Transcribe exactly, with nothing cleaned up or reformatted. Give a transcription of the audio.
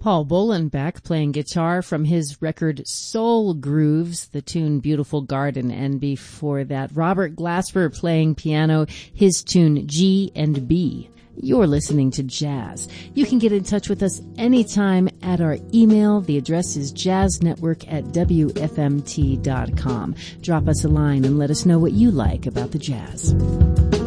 Paul Bolenbeck playing guitar from his record Soul Grooves, the tune Beautiful Garden. And before that, Robert Glasper playing piano, his tune G and B. You're listening to Jazz. You can get in touch with us anytime at our email. The address is jazznetwork at w f m t dot com. Drop us a line and let us know what you like about the jazz.